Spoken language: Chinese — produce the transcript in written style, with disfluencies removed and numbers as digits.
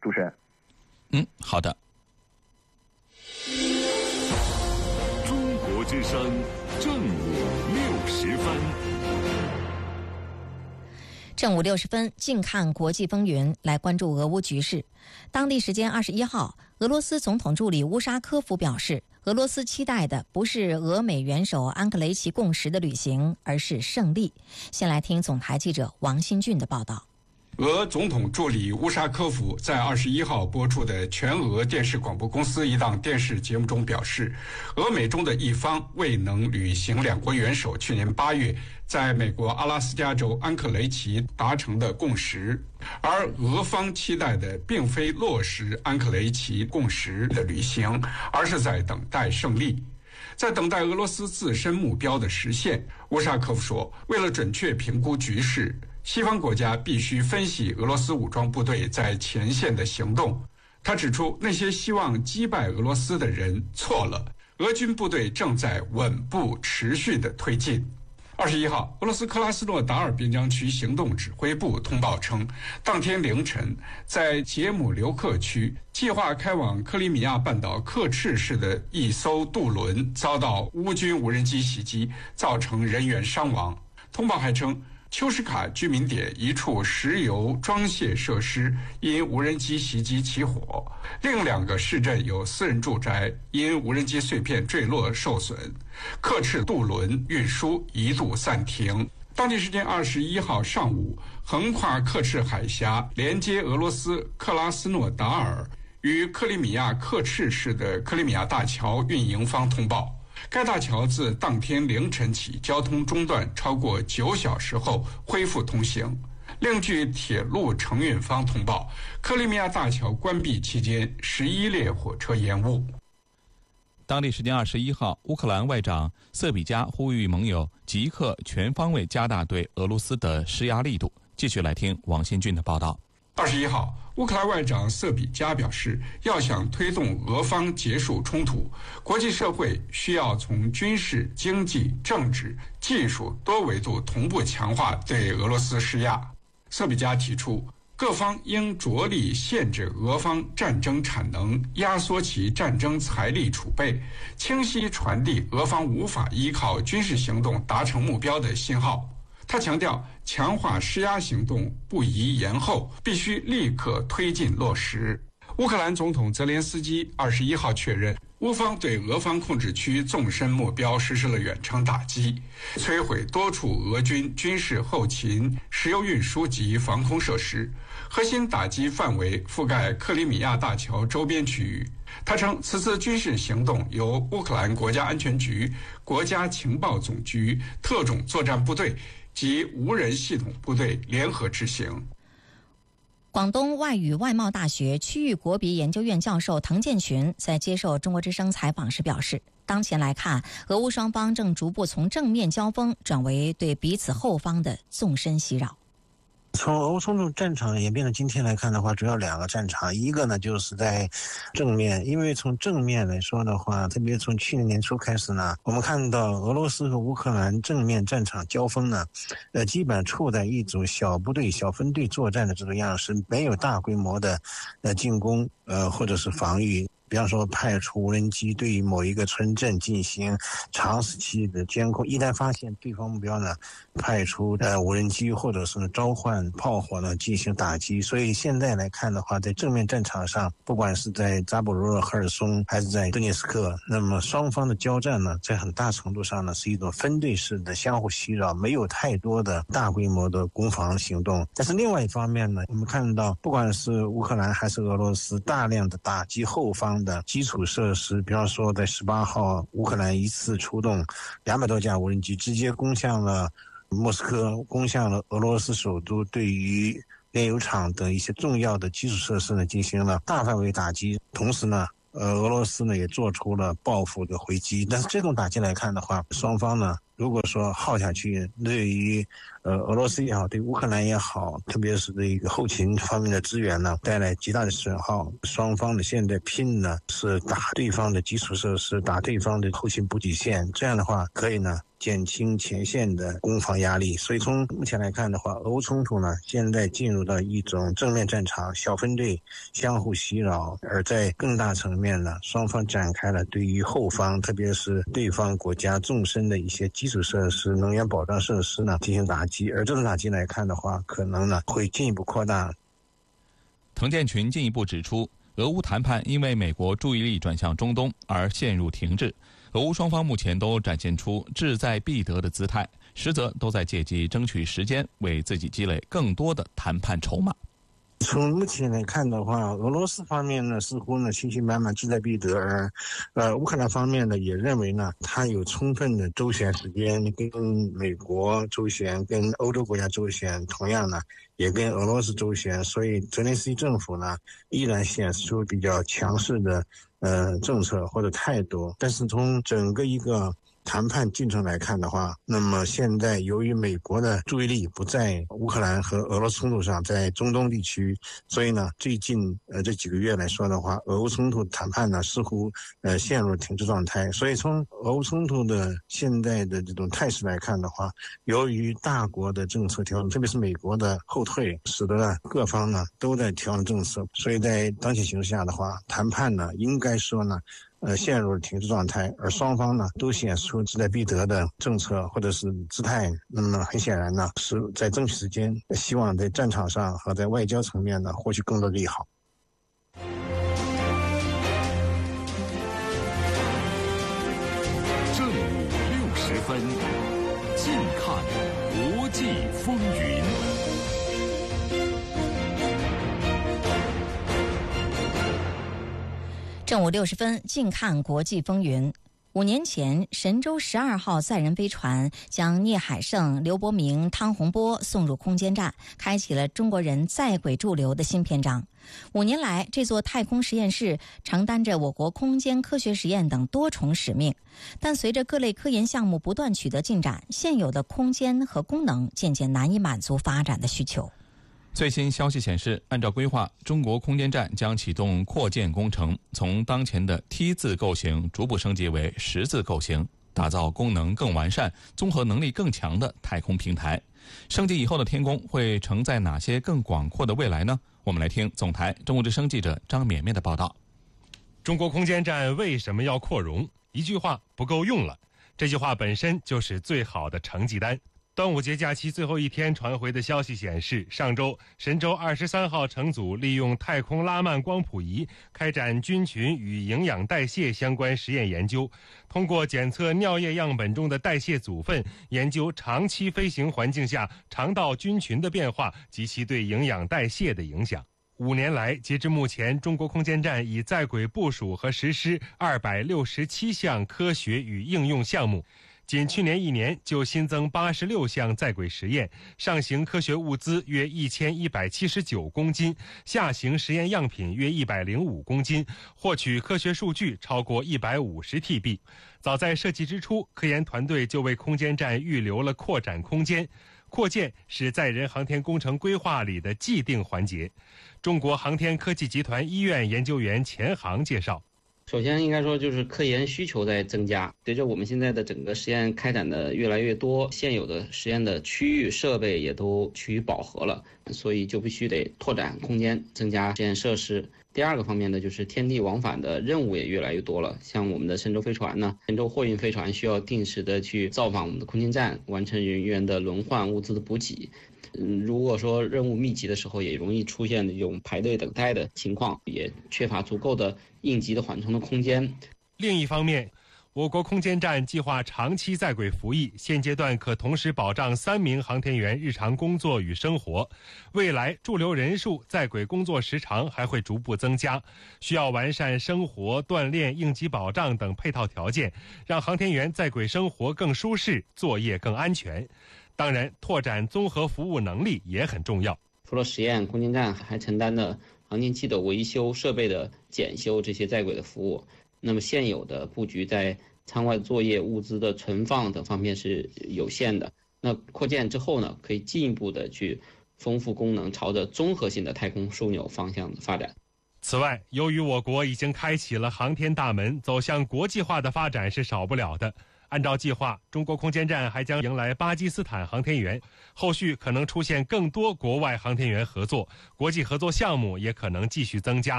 主持人。 好的。 中国之声正午60分。 正午60分，近看国际风云，来关注俄乌局势。当地时间21号，俄罗斯总统助理乌沙科夫表示，俄罗斯期待的不是俄美元首安克雷奇共识的履行，而是胜利。先来听总台记者王新俊的报道。 俄总统助理乌沙科夫在21号播出的全俄电视广播公司一档电视节目中表示，俄美中的一方未能履行两国元首去年8月在美国阿拉斯加州安克雷奇达成的共识，而俄方期待的并非落实安克雷奇共识的履行，而是在等待胜利。在等待俄罗斯自身目标的实现，乌沙科夫说，为了准确评估局势，西方国家必须分析俄罗斯武装部队在前线的行动。他指出，那些希望击败俄罗斯的人错了，俄军部队正在稳步持续地推进。21号，俄罗斯克拉斯诺达尔边疆区行动指挥部通报称，当天凌晨，在杰姆留克区计划开往克里米亚半岛克赤市的一艘渡轮遭到乌军无人机袭击，造成人员伤亡。通报还称，丘什卡居民点一处石油装卸设施因无人机袭击起火，另2个市镇有私人住宅因无人机碎片坠落受损，克赤渡轮运输一度暂停。当地时间21号上午，横跨克赤海峡连接俄罗斯克拉斯诺达尔与克里米亚克赤市的克里米亚大桥运营方通报，该大桥自当天凌晨起交通中断超过9小时后恢复通行。另据铁路承运方通报，克里米亚大桥关闭期间11列火车延误。 当地时间21号，乌克兰外长瑟比加呼吁盟友即刻全方位加大对俄罗斯的施压力度。继续来听王新俊的报道。 21号，乌克兰外长瑟比加表示，要想推动俄方结束冲突，国际社会需要从军事、经济、政治、技术多维度同步强化对俄罗斯施压。瑟比加提出，各方应着力限制俄方战争产能，压缩其战争财力储备，清晰传递俄方无法依靠军事行动达成目标的信号。他强调，强化施压行动不宜延后，必须立刻推进落实。乌克兰总统泽连斯基21号确认，乌方对俄方控制区纵深目标实施了远程打击，摧毁多处俄军军事后勤、石油运输及防空设施，核心打击范围覆盖克里米亚大桥周边区域。他称，此次军事行动由乌克兰国家安全局、国家情报总局、特种作战部队及无人系统部队联合执行。 广东外语外贸大学区域国别研究院教授滕建群在接受中国之声采访时表示，当前来看，俄乌双方正逐步从正面交锋转为对彼此后方的纵深袭扰。 从俄乌冲突战场演变到今天来看的话，主要2个战场，一个呢就是在正面，因为从正面来说的话，特别从去年年初开始呢，我们看到俄罗斯和乌克兰正面战场交锋呢，基本处在一组小部队、小分队作战的这种样式，没有大规模的进攻或者是防御。比方说派出无人机对于某一个村镇进行长时期的监控，一旦发现对方目标呢，派出无人机或者是召唤炮火呢进行打击。所以现在来看的话，在正面战场上，不管是在扎波罗热、赫尔松还是在顿涅斯克，那么双方的交战呢，在很大程度上呢是一种分队式的相互袭扰，没有太多的大规模的攻防行动。但是另外一方面呢，我们看到不管是乌克兰还是俄罗斯，大量的打击后方的基础设施，比方说在18号，乌克兰一次出动200多架无人机，直接攻向了莫斯科，攻向了俄罗斯首都，对于炼油厂等一些重要的基础设施呢进行了大范围打击。同时呢，俄罗斯呢也做出了报复的回击。但是这种打击来看的话，双方呢如果说耗下去，对于俄罗斯也好，对乌克兰也好，特别是对一个后勤方面的资源呢，带来极大的损耗。双方的现在拼呢是打对方的基础设施，打对方的后勤补给线，这样的话可以呢减轻前线的攻防压力。所以从目前来看的话，俄乌冲突呢现在进入到一种正面战场，小分队相互袭扰，而在更大层面呢，双方展开了对于后方，特别是对方国家纵深的一些基础设施、能源保障设施呢进行打击，而这种打击来看的话，可能呢会进一步扩大。 滕建群进一步指出，俄乌谈判因为美国注意力转向中东而陷入停滞，俄乌双方目前都展现出志在必得的姿态，实则都在借机争取时间，为自己积累更多的谈判筹码。 从目前来看的话，俄罗斯方面呢似乎呢信心满满，志在必得，而乌克兰方面呢也认为呢他有充分的周旋时间，跟美国周旋，跟欧洲国家周旋，同样呢也跟俄罗斯周旋，所以泽连斯基政府呢依然显示出比较强势的政策或者态度。但是从整个一个谈判进程来看的话，那么现在由于美国的注意力不在乌克兰和俄罗斯冲突上，在中东地区，所以呢最近这几个月来说的话，俄乌冲突谈判呢似乎陷入停滞状态。所以从俄乌冲突的现在的这种态势来看的话，由于大国的政策调整，特别是美国的后退，使得各方呢都在调整政策，所以在当前形势下的话，谈判呢应该说呢陷入了停滞状态，而双方呢都显示出志在必得的政策或者是姿态。那么很显然呢是在争取时间，希望在战场上和在外交层面呢获取更多利好。 正午60分，近看国际风云。 正午60分，近看国际风云。5年前，神舟12号载人飞船将聂海胜、刘伯明、汤洪波送入空间站，开启了中国人在轨驻留的新篇章。5年来，这座太空实验室承担着我国空间科学实验等多重使命。但随着各类科研项目不断取得进展，现有的空间和功能渐渐难以满足发展的需求。 最新消息显示，按照规划，中国空间站将启动扩建工程，从当前的 T 字构型逐步升级为10字构型，打造功能更完善、综合能力更强的太空平台。升级以后的天宫会承载哪些更广阔的未来呢？我们来听总台中国之声记者张绵绵的报道。 中国空间站为什么要扩容？一句话，不够用了。这句话本身就是最好的成绩单。端午节假期最后一天传回的消息显示，上周神舟23号乘组利用太空拉曼光谱仪开展菌群与营养代谢相关实验研究，通过检测尿液样本中的代谢组分，研究长期飞行环境下肠道菌群的变化及其对营养代谢的影响。5年来，截至目前，中国空间站已在轨部署和实施267项科学与应用项目。仅去年1年就新增86项在轨实验，上行科学物资约1179公斤，下行实验样品约105公斤，获取科学数据超过150 TB。早在设计之初，科研团队就为空间站预留了扩展空间。扩建是载人航天工程规划里的既定环节。中国航天科技集团医院研究员钱航介绍， 首先应该说就是科研需求在增加，随着我们现在的整个实验开展的越来越多，现有的实验的区域设备也都趋于饱和了，所以就必须得拓展空间，增加实验设施。第二个方面呢，就是天地往返的任务也越来越多了，像我们的神舟飞船呢，神舟货运飞船需要定时的去造访我们的空间站，完成人员的轮换、物资的补给。如果说任务密集的时候，也容易出现这种排队等待的情况，也缺乏足够的应急的缓冲的空间。 另一方面，我国空间站计划长期在轨服役，现阶段可同时保障3名航天员日常工作与生活。未来驻留人数、在轨工作时长还会逐步增加，需要完善生活、锻炼、应急保障等配套条件，让航天员在轨生活更舒适，作业更安全。当然，拓展综合服务能力也很重要。 除了实验，空间站还承担了航天器的维修、设备的检修这些在轨的服务。那么现有的布局在舱外作业物资的存放等方面是有限的。那扩建之后呢，可以进一步的去丰富功能，朝着综合性的太空枢纽方向的发展。 此外，由于我国已经开启了航天大门，走向国际化的发展是少不了的。按照计划，中国空间站还将迎来巴基斯坦航天员，后续可能出现更多国外航天员合作，国际合作项目也可能继续增加。